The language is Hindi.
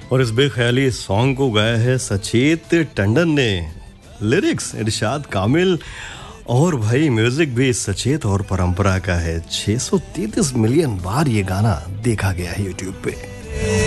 और इस बेख्याली सॉन्ग को गाया है सचेत टंडन ने। लिरिक्स इरशाद कामिल और भाई म्यूजिक भी सचेत और परंपरा का है। 633 मिलियन बार ये गाना देखा गया है यूट्यूब पे।